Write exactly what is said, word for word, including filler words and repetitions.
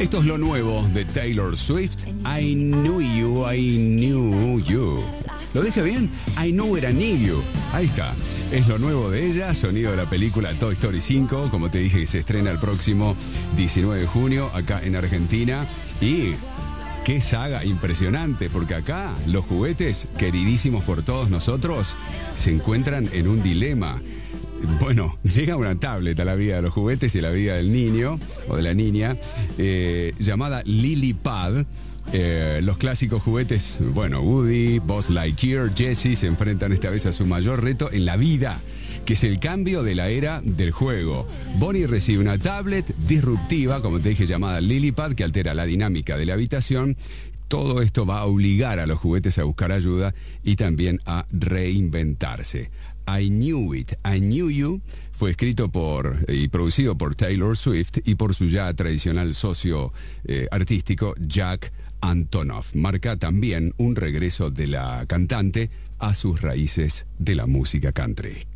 Esto es lo nuevo de Taylor Swift. I knew you, I knew you. ¿Lo dije bien? I knew era knew you. Ahí está. Es lo nuevo de ella, sonido de la película Toy Story cinco. Como te dije, se estrena el próximo diecinueve de junio acá en Argentina. Y qué saga impresionante, porque acá los juguetes, queridísimos por todos nosotros, se encuentran en un dilema. Bueno, llega una tablet a la vida de los juguetes y a la vida del niño o de la niña, eh, llamada LilyPad. Eh, los clásicos juguetes, bueno, Woody, Buzz Lightyear, Jessie se enfrentan esta vez a su mayor reto en la vida, que es el cambio de la era del juego. Bonnie recibe una tablet disruptiva, como te dije, llamada LilyPad, que altera la dinámica de la habitación. Todo esto va a obligar a los juguetes a buscar ayuda y también a reinventarse. I Knew It, I Knew You fue escrito por y producido por Taylor Swift y por su ya tradicional socio eh, artístico Jack Antonoff. Marca también un regreso de la cantante a sus raíces de la música country.